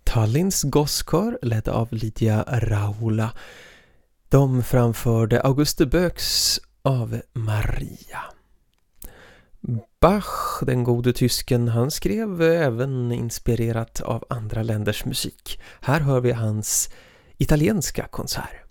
Tallinns gosskör ledd av Lydia Raula. De framförde Auguste Böcks Ave Maria. Bach, den gode tysken, han skrev även inspirerat av andra länders musik. Här hör vi hans italienska konsert.